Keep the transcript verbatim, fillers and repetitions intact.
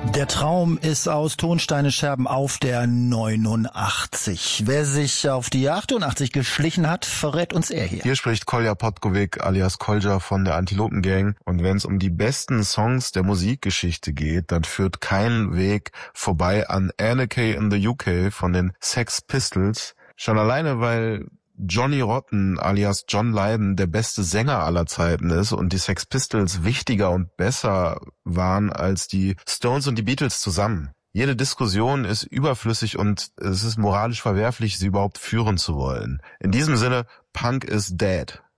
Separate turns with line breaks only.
Der Traum ist aus Tonsteine Scherben auf der neunundachtzig. Wer sich auf die achtundachtzig geschlichen hat, verrät uns er hier.
Hier spricht Kolja Podgovic alias Kolja von der Antilopen Gang. Und wenn es um die besten Songs der Musikgeschichte geht, dann führt kein Weg vorbei an Anarchy in the U K von den Sex Pistols. Schon alleine, weil Johnny Rotten alias John Lydon der beste Sänger aller Zeiten ist und die Sex Pistols wichtiger und besser waren als die Stones und die Beatles zusammen. Jede Diskussion ist überflüssig und es ist moralisch verwerflich, sie überhaupt führen zu wollen. In diesem Sinne, Punk is dead.